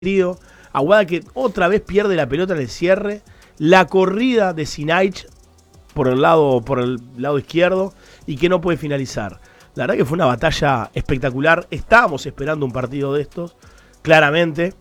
Aguada que otra vez pierde la pelota en el cierre. La corrida de Sinaich por el lado izquierdo y que no puede finalizar. La verdad que fue una batalla espectacular. Estábamos esperando un partido de estos, claramente.